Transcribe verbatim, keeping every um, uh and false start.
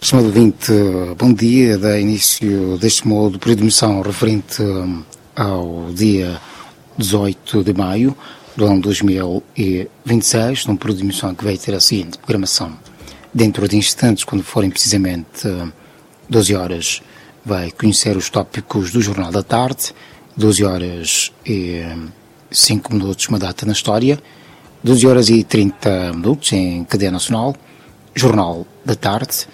Estimado ouvinte, bom dia. Dá início deste modo período de emissão referente ao dia dezoito de maio do ano dois mil e vinte e seis, num período de emissão que vai ter a seguinte programação. Dentro de instantes, quando forem precisamente doze horas, vai conhecer os tópicos do Jornal da Tarde, doze horas e cinco minutos, uma data na história, doze horas e trinta minutos em cadeia nacional, Jornal da Tarde,